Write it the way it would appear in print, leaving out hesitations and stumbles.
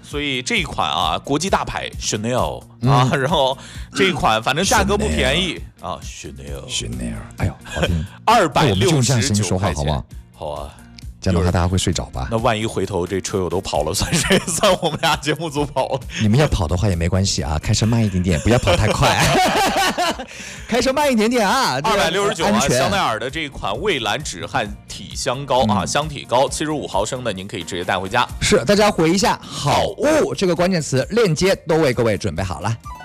所以这一款啊，国际大牌 Chanel 啊，然后这一款反正价格不便宜啊 ，Chanel，哎呦，好听 ，269块钱， 好不好？ 好啊。 这样的话大家会睡着吧？ 那万一回头这车友都跑了，算谁？算我们俩节目组跑了。 你们要跑的话也没关系啊，开车慢一点点，不要跑太快。开车慢一点点啊 ！269啊，香奈儿的这款蔚蓝止汗体香膏啊，香体膏75毫升的，您可以直接带回家。 是，大家回一下好物这个关键词，链接都为各位准备好了。